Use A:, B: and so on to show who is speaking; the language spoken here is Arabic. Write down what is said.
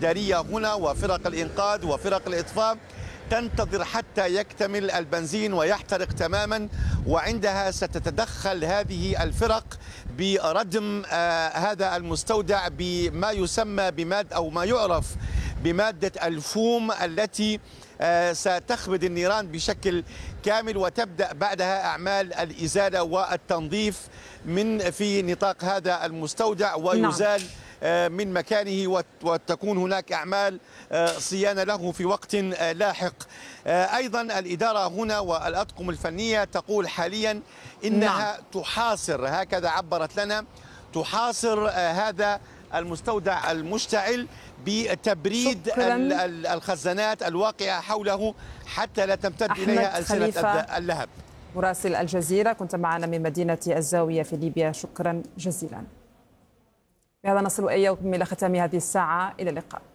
A: الإدارية هنا وفرق الإنقاذ وفرق الإطفاء تنتظر حتى يكتمل البنزين ويحترق تماما، وعندها ستتدخل هذه الفرق بردم هذا المستودع بما يسمى أو ما يعرف بمادة الفوم التي ستخبد النيران بشكل كامل، وتبدأ بعدها أعمال الإزالة والتنظيف في نطاق هذا المستودع ويزال من مكانه، وتكون هناك أعمال صيانة له في وقت لاحق. أيضا الإدارة هنا والأطقم الفنية تقول حاليا إنها تحاصر، هكذا عبرت لنا، تحاصر هذا المستودع المشتعل بتبريد الخزانات الواقعة حوله حتى لا تمتد إليها ألسنة اللهب.
B: مراسل الجزيرة كنت معنا من مدينة الزاوية في ليبيا، شكرا جزيلا. بهذا نصل إلى ختام هذه الساعة، إلى اللقاء.